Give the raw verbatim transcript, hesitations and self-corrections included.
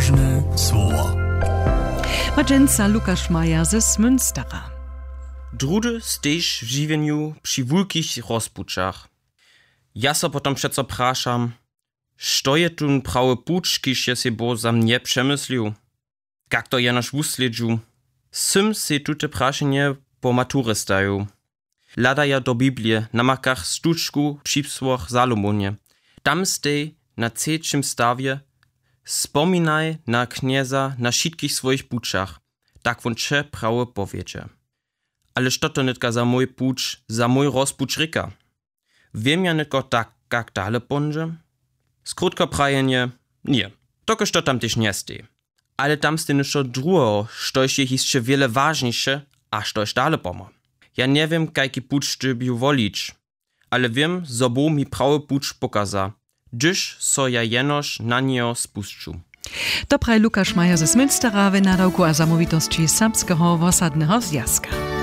Ważne słowa. Majenca Lukasz Maja ze Münstera. Drudy stejsz w żywieniu przy wielkich rozpuczach. Ja so potom przeco praszam, što je tun prawy pucz, kiż je se bo za mnie przemyslił? Jak to jenoż wusledżu? Sym se tute praszenie po maturę staju. Lada ja do Biblie na makach stuczku przy Salomonie. Tam stej na trzecim stawie spominaj na knieza na wszystkich swoich puczach, tak won cze prawo powiedzie. Ale što to nitka za mój pucz, za mój rozpucz ryka? Wiem ja nitko tak, jak dale ponže? Skrótko prajenie, nie, toko što tam też nie stej. Ale tam stej niszo drugo, štož je jeszcze wiele ważniejsze, a štož dale pomo. Ja nie wiem, jaki pucz ty bi wolić, ale wiem, zo bo mi prawy pucz pokaza, gdyż so ja jenoż na niego spuszczu. To praj Lukasz Maja ze Münstera, wynadałku a zamówitości serbskiego wosadnego zjazka.